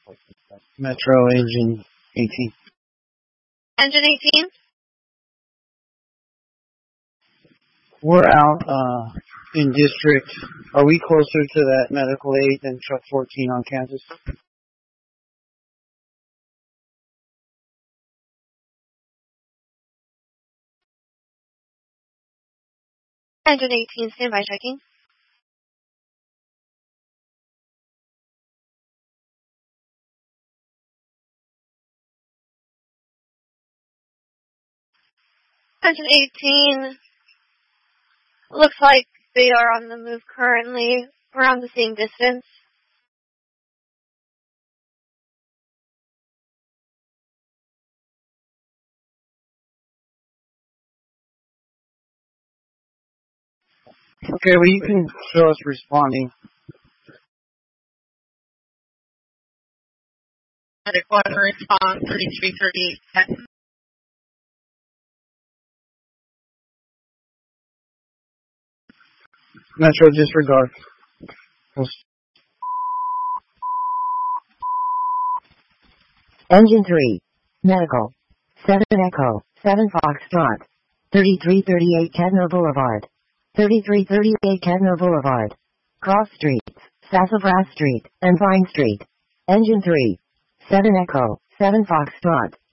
Metro Engine 18. Engine 18? We're out in district. Are we closer to that medical aid than truck 14 on Kansas? Engine 18, standby checking. Engine 18, looks like they are on the move currently, around the same distance. Okay, well, you can show us responding. Medical response 3338. Metro disregard. Engine 3. Medical. 7 Echo. 7 Foxtrot. 3338 Kedner Boulevard. 3338 Kedner Boulevard. Cross Streets, Sassafras Street, and Vine Street. Engine 3. 7 Echo. 7 Foxtrot.